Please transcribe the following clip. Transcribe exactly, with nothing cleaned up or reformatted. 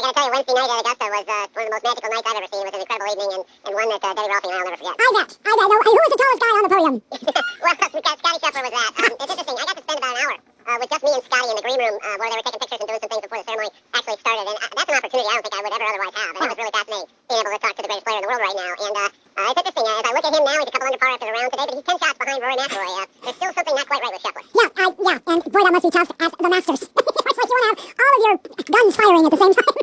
got to tell you, Wednesday night at Augusta was uh, one of the most magical nights I've ever seen. It was an incredible evening, and, and one that uh, Debbie Ralphie and I will never forget. I bet. I bet. Now, and who was the tallest guy on the podium? Well, Scotty Scheffler was that. Um, it's interesting. I got to spend about an hour uh, with just me and Scotty in the green room uh, where they were taking pictures and doing some things before the ceremony actually started. And uh, that's an opportunity I don't think I would ever otherwise have. And it was really fascinating being able to talk to the greatest player in the world right now. And uh, uh, it's interesting. Uh, as I look at him now, he's a couple under par after the round today, but he's ten shots behind Rory McIlroy. Uh, there's still something not quite right with Scheffler. Yeah, I, yeah, and boy, that must be tough at the Masters. It's like you want to have all of your guns firing at the same time.